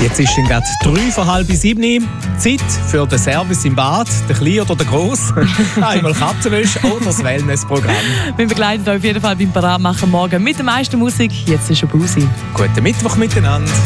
Jetzt ist es gerade 6:03. Zeit für den Service im Bad, der Kleine oder der Gross. Einmal Katzenwäsche oder das Wellnessprogramm. Wir begleiten euch auf jeden Fall beim Paratmachen morgen mit der meisten Musik. Jetzt ist schon Pause. Guten Mittwoch miteinander.